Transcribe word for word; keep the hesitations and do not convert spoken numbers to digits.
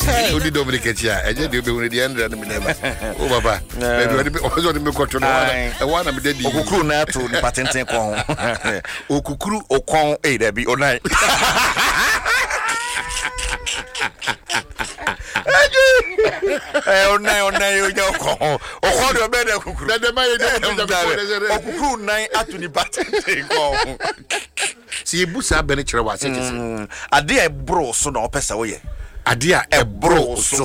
Odi Dominic chia. Eje de be woni de hundred na me never. Oh baba. Baby odi ozo de me kwoto no wana. E wana me dedi. Okukuru na to ni patenten kon. Okukuru okon e da bi onai. Eh onai onai o okon. Okon do be da okukuru. Da de mai de okukuru nine atu ni patenten kon. Si ebusa be ne kire wa se kese. Ade e bro so na opesa wo ye. Ade a e bro so